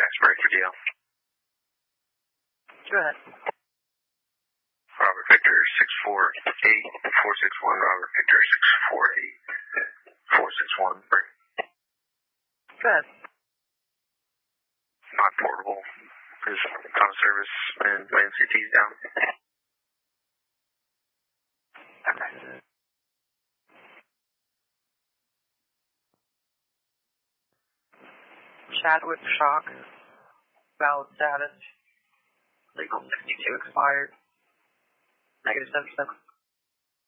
Jacksburg for DL. Go ahead. Robert Victor 648-461, Robert Victor 648-461, bring. Go ahead. Not portable. Is on service and land CT's down. Okay. Chadwick shock. Valid status. Legal 62 expired. -7%.